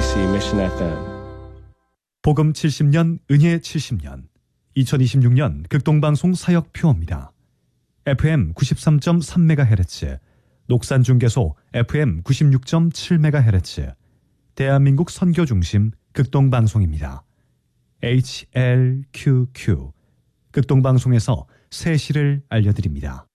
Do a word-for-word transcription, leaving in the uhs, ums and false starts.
케이비씨 Mission 에프엠. 복음 칠십 년, 은혜 칠십 년, 이천이십육 년 극동방송 사역표입니다. 에프엠 구십삼 점 삼 메가헤르츠, 녹산중개소 에프엠 구십육 점 칠 메가헤르츠, 대한민국 선교중심 극동방송입니다. 에이치엘큐큐, 극동방송에서 새 시를 알려드립니다.